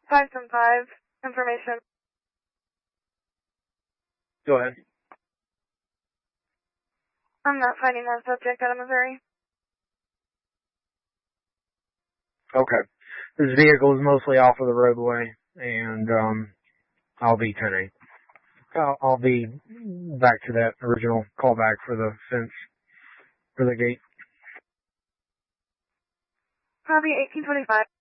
575, information. Go ahead. I'm not finding that subject out of Missouri. Okay. This vehicle is mostly off of the roadway, and I'll be 10-8. I'll be back to that original callback for the fence, for the gate. Copy 1825.